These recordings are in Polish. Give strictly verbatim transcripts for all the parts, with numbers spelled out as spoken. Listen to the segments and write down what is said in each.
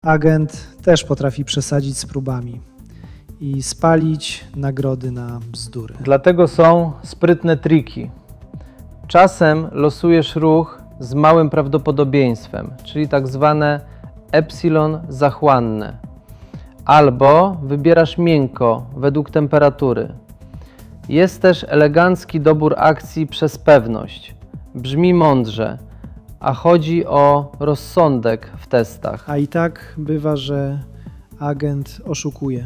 Agent też potrafi przesadzić z próbami i spalić nagrody na bzdury. Dlatego są sprytne triki. Czasem losujesz ruch z małym prawdopodobieństwem, czyli tak zwane epsilon zachłanne. Albo wybierasz miękko, według temperatury. Jest też elegancki dobór akcji przez pewność. Brzmi mądrze, a chodzi o rozsądek w testach. A i tak bywa, że agent oszukuje.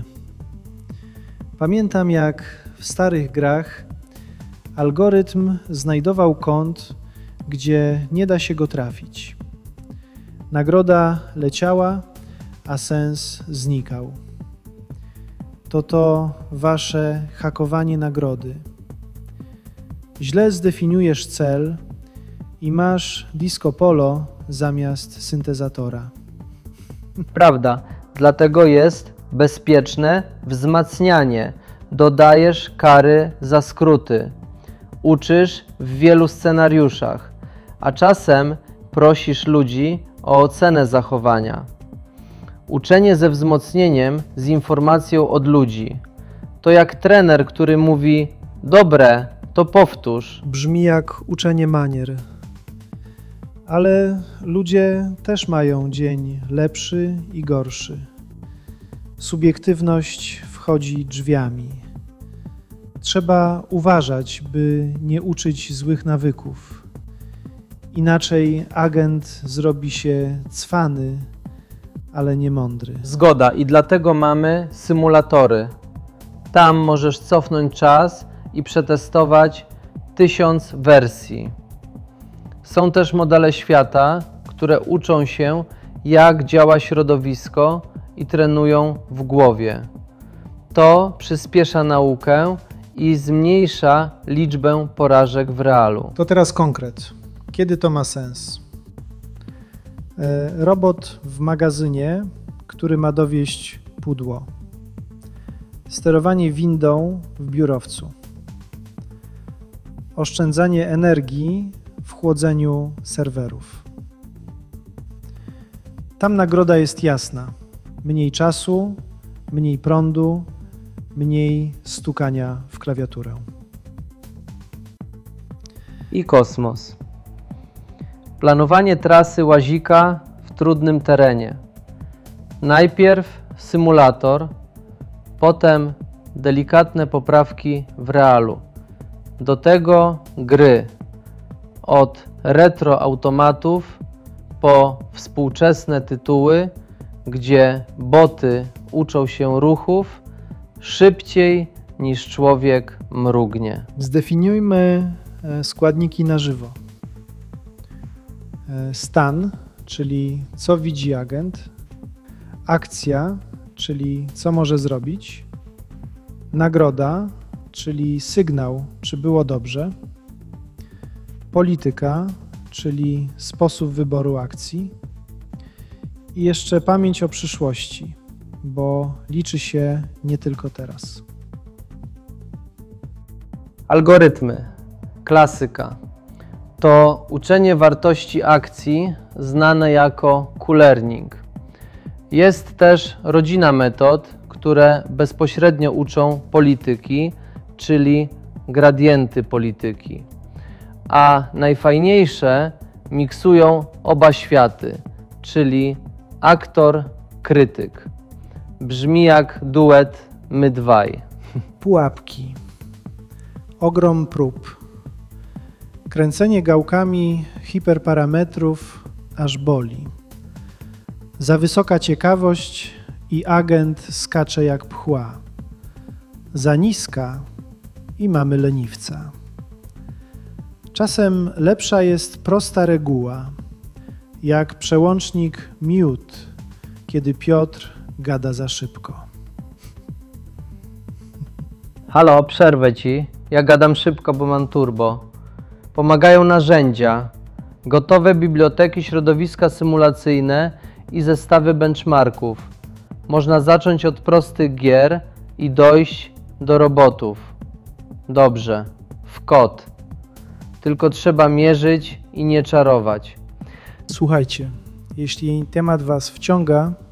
Pamiętam, jak w starych grach algorytm znajdował kąt, gdzie nie da się go trafić. Nagroda leciała, a sens znikał. To to wasze hakowanie nagrody. Źle zdefiniujesz cel i masz disco polo zamiast syntezatora. Prawda, dlatego jest bezpieczne wzmacnianie. Dodajesz kary za skróty. Uczysz w wielu scenariuszach, a czasem prosisz ludzi o ocenę zachowania. Uczenie ze wzmocnieniem z informacją od ludzi. To jak trener, który mówi: dobre, to powtórz. Brzmi jak uczenie manier. Ale ludzie też mają dzień lepszy i gorszy. Subiektywność wchodzi drzwiami. Trzeba uważać, by nie uczyć złych nawyków. Inaczej agent zrobi się cwany, ale nie mądry. Zgoda, i dlatego mamy symulatory. Tam możesz cofnąć czas i przetestować tysiąc wersji. Są też modele świata, które uczą się, jak działa środowisko i trenują w głowie. To przyspiesza naukę i zmniejsza liczbę porażek w realu. To teraz konkret. Kiedy to ma sens? E, robot w magazynie, który ma dowieźć pudło. Sterowanie windą w biurowcu. Oszczędzanie energii w chłodzeniu serwerów. Tam nagroda jest jasna. Mniej czasu, mniej prądu, mniej stukania w klawiaturę. I kosmos. Planowanie trasy łazika w trudnym terenie. Najpierw symulator, potem delikatne poprawki w realu. Do tego gry. Od retro automatów po współczesne tytuły, gdzie boty uczą się ruchów szybciej niż człowiek mrugnie. Zdefiniujmy składniki na żywo. Stan, czyli co widzi agent. Akcja, czyli co może zrobić. Nagroda, czyli sygnał, czy było dobrze. Polityka, czyli sposób wyboru akcji. I jeszcze pamięć o przyszłości, bo liczy się nie tylko teraz. Algorytmy. Klasyka. To uczenie wartości akcji znane jako Q-learning. Jest też rodzina metod, które bezpośrednio uczą polityki, czyli gradienty polityki. A najfajniejsze miksują oba światy, czyli aktor-krytyk. Brzmi jak duet my dwaj. Pułapki. Ogrom prób. Kręcenie gałkami hiperparametrów aż boli. Za wysoka ciekawość i agent skacze jak pchła. Za niska i mamy leniwca. Czasem lepsza jest prosta reguła, jak przełącznik mute, kiedy Piotr gada za szybko. Halo, przerwę ci. Ja gadam szybko, bo mam turbo. Pomagają narzędzia, gotowe biblioteki, środowiska symulacyjne i zestawy benchmarków. Można zacząć od prostych gier i dojść do robotów. Dobrze, w kod. Tylko trzeba mierzyć i nie czarować. Słuchajcie, jeśli temat Was wciąga,